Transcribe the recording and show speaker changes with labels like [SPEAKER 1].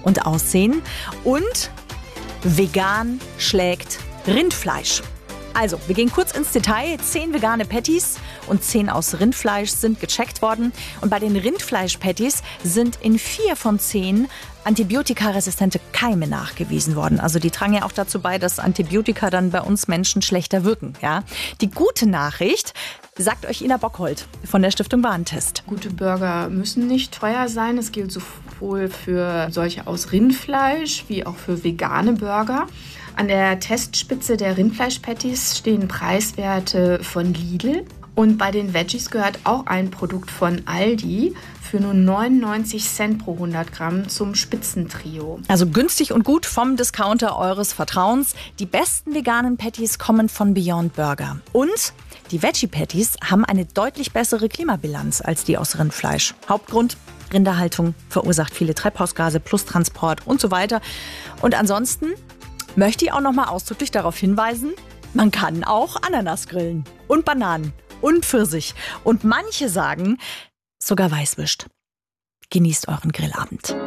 [SPEAKER 1] und Aussehen. Und vegan schlägt Rindfleisch. Also, wir gehen kurz ins Detail. 10 vegane Patties und 10 aus Rindfleisch sind gecheckt worden. Und bei den Rindfleisch-Patties sind in 4 von 10 antibiotikaresistente Keime nachgewiesen worden. Also die tragen ja auch dazu bei, dass Antibiotika dann bei uns Menschen schlechter wirken. Ja? Die gute Nachricht sagt euch Ina Bockhold von der Stiftung Warentest.
[SPEAKER 2] Gute Burger müssen nicht teuer sein. Es gilt sowohl für solche aus Rindfleisch wie auch für vegane Burger. An der Testspitze der Rindfleisch-Patties stehen Preiswerte von Lidl. Und bei den Veggies gehört auch ein Produkt von Aldi für nur 99 Cent pro 100 Gramm zum Spitzentrio.
[SPEAKER 1] Also günstig und gut vom Discounter eures Vertrauens. Die besten veganen Patties kommen von Beyond Burger. Und die Veggie-Patties haben eine deutlich bessere Klimabilanz als die aus Rindfleisch. Hauptgrund: Rinderhaltung verursacht viele Treibhausgase plus Transport und so weiter. Und ansonsten möchte ich auch noch mal ausdrücklich darauf hinweisen, man kann auch Ananas grillen und Bananen und Pfirsich. Und manche sagen sogar Weißwürst. Genießt euren Grillabend.